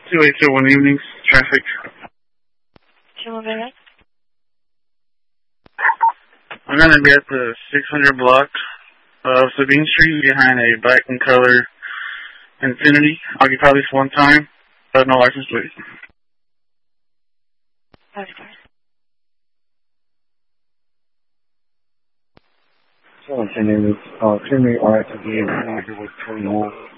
2801 evenings, traffic. I'm going to be at the 600 block of Sabine Street behind a black and color Infiniti. Occupy this one time, but no license plate. So, Jimmy, RTD, with 21.